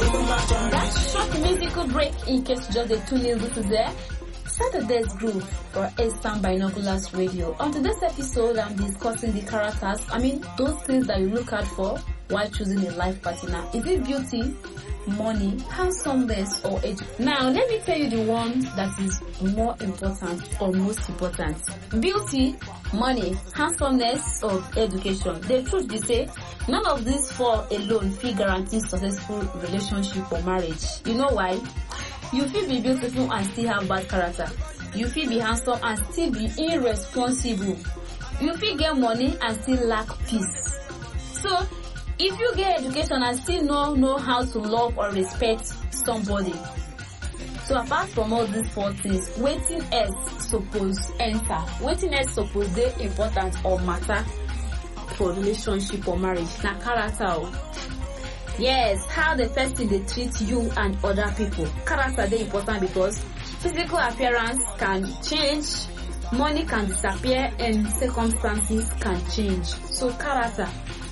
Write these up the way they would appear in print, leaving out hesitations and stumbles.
That short musical break, in case you just a tune in, this is there. Saturday's Groove for Eastern Binoculars Radio. On today's episode, I'm discussing the characters. Those things that you look out for while choosing a life partner. Is it beauty, money, handsomeness, or age? Now, let me tell you the one that is more important or most important. Beauty, money, handsomeness, or education. The truth be say, none of these four alone feel guarantee successful relationship or marriage. You know why? You feel be beautiful and still have bad character. You feel be handsome and still be irresponsible. You feel get money and still lack peace. So, if you get education and still know how to love or respect somebody. So apart from all these four things, waiting else suppose enter. Waiting else suppose dey important or matter for relationship or marriage. Na character. Yes, how the person they treat you and other people. Character dey important because physical appearance can change, money can disappear, and circumstances can change. So character.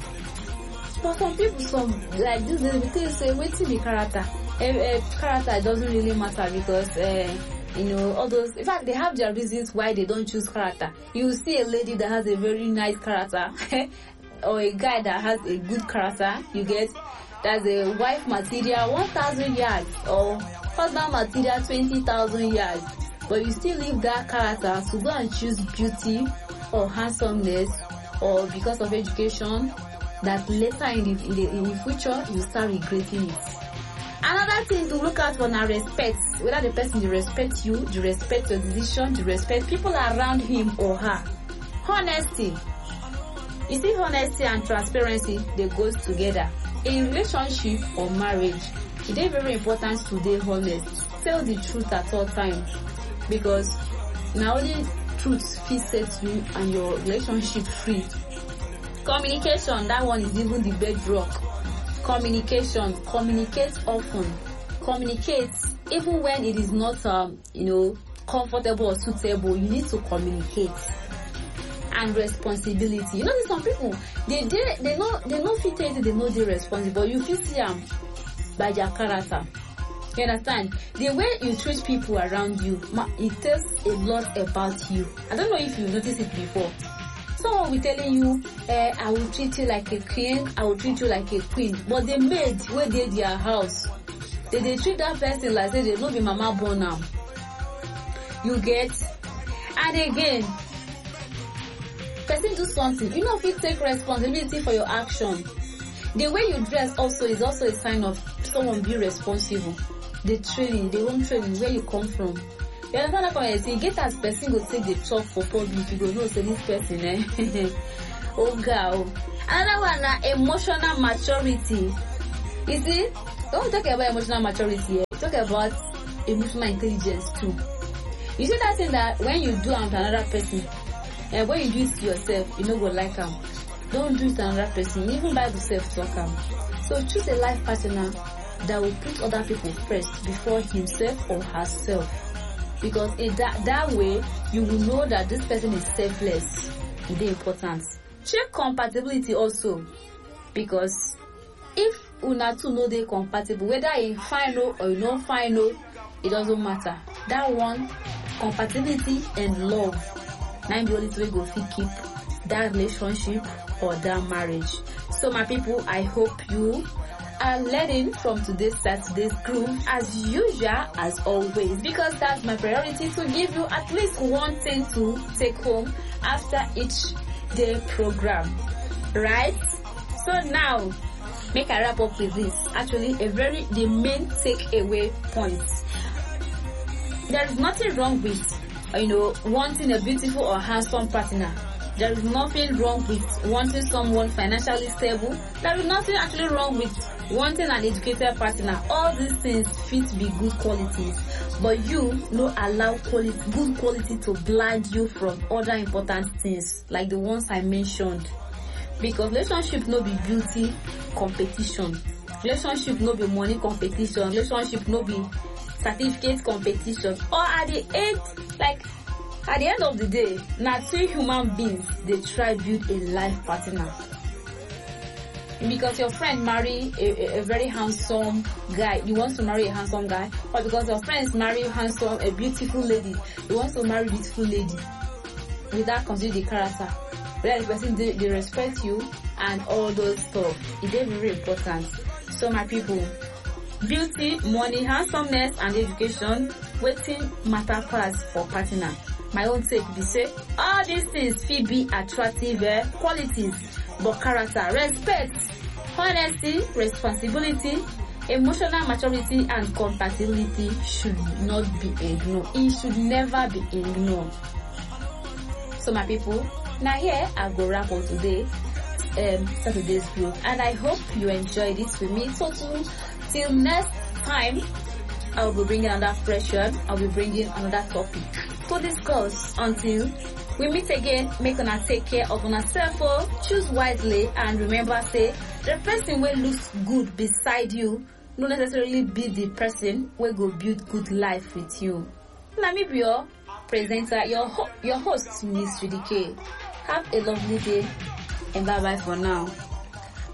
For some people, like this, they say, waiting the character. Character doesn't really matter because, all those, in fact, they have their reasons why they don't choose character. You see a lady that has a very nice character, or a guy that has a good character, you get, that's a wife material 1,000 yards, or husband material 20,000 yards. But you still leave that character to go and choose beauty or handsomeness, or because of education, that later in the future you start regretting it. Another thing to look out for now, respect. Whether the person respects you, you respect your decision, you respect people around him or her. Honesty. You see, honesty and transparency, they goes together. In relationship or marriage, it is very important to be honest. Tell the truth at all times, because now only truth fit set you and your relationship free. Communication, that one is even the bedrock. Communication, communicate often. Communicate even when it is not comfortable or suitable. You need to communicate. And responsibility. You know, some people they know fit anything, they know they're responsible. You feel see them by their character. You understand? The way you treat people around you, it tells a lot about you. I don't know if you noticed it before. Someone will telling you, I will treat you like a king, I will treat you like a queen. But the maid where they their house, they treat that person like they don't be mama born now. You get? And again, person do something, you know if you take responsibility for your action. The way you dress also is also a sign of someone being responsible. The training, the home training, where you come from. You understand that when I say get as person go take the talk for public, you go know say this person oh girl. Another one na emotional maturity. You see, don't talk about emotional maturity, talk about emotional intelligence too. You see that thing that when you do with another person, when you do it to yourself, you know go like them. Don't do it to another person, even by yourself talk them. So choose a life partner that will put other people first before himself or herself. Because that way, you will know that this person is selfless. It's important. Check compatibility also. Because if una two know they compatible, whether you final or you not final, it doesn't matter. That one, compatibility and love, now the only way go fit keep that relationship or that marriage. So my people, I hope you are learning from today's Saturday's Groove as usual, as always, because that's my priority, to give you at least one thing to take home after each day program, right? So now, make I wrap up with this. Actually, the main takeaway point. There is nothing wrong with, wanting a beautiful or handsome partner. There is nothing wrong with wanting someone financially stable. There is nothing actually wrong with wanting an educated partner. All these things fit be good qualities, but you no allow good quality to blind you from other important things like the ones I mentioned. Because relationship no be beauty competition. Relationship no be money competition. Relationship no be certificate competition. Or at the end of the day, na two human beings they try build a life partner. because your friend marry a very handsome guy, you want to marry a handsome guy, or because your friends marry a beautiful lady, you want to marry a beautiful lady without considering the character, whether the person they respect you and all those stuff. It's very important. So my people, beauty, money, handsomeness and education, waiting matter pass for partner. My own take be say all these things fit be attractive qualities, but character, respect, honesty, responsibility, emotional maturity and compatibility should not be ignored. It should never be ignored. So my people, now here I go wrap up today Saturday's group, and I hope you enjoyed it with me. So till next time, I will be bringing another fresh one. I'll be bringing another topic to discuss. Until we meet again, make una take care of yourself, choose wisely, and remember say the person wey looks good beside you no necessarily be the person wey go build good life with you. Na me be your presenter, your host, Miss Judy K. Have a lovely day and bye bye for now.